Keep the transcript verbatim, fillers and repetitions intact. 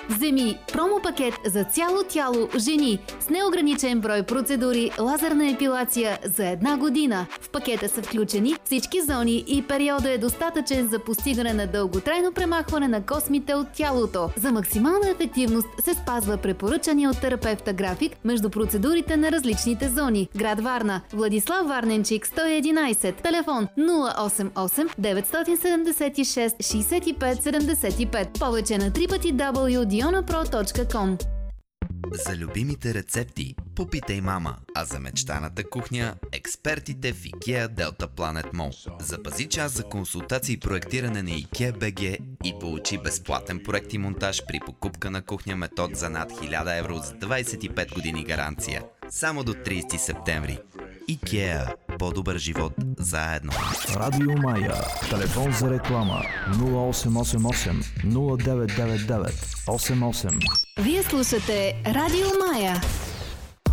Вземи промо-пакет за цяло тяло жени с неограничен брой процедури лазерна епилация за една година. В пакета са включени всички зони и периода е достатъчен за постигане на дълготрайно премахване на космите от тялото. За максимална ефективност се спазва препоръчания от терапевта график между процедурите на различните зони. Град Варна, Владислав Варненчик, сто и единайсет, телефон нула осем осем деветстотин седемдесет и шест шейсет и пет седемдесет и пет. Повече на дабъл ю дабъл ю дабъл ю точка дионапро точка ком. За любимите рецепти попитай мама, а за мечтаната кухня експертите в IKEA Delta Planet Mall. Запази час за консултации и проектиране на IKEA би джи и получи безплатен проект и монтаж при покупка на кухня метод за над хиляда евро с двайсет и пет години гаранция. Само до трийсети септември. IKEA. По-добър живот заедно. Радио Мая. Телефон за реклама нула осем осем осем нула девет девет девет осем осем. Вие слушате Радио Мая.